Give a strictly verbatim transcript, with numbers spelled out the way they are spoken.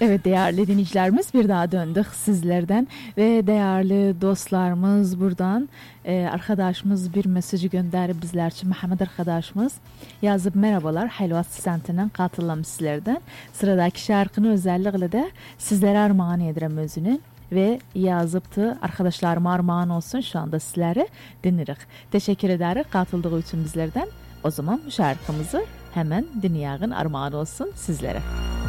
Evet değerli dinleyicilerimiz bir daha döndük sizlerden ve değerli dostlarımız buradan e, arkadaşımız bir mesajı gönderip bizler için Muhammed arkadaşımız yazıp merhabalar Helva Sesenti'nden katılım sizlerden. Sıradaki şarkını özellikle de sizlere armağan ederim özünün ve yazıptı arkadaşlarıma armağan olsun şu anda sizleri dinlerik. Teşekkür ederiz katıldığı için bizlerden. O zaman bu şarkımızı hemen dinleyin armağan olsun sizlere.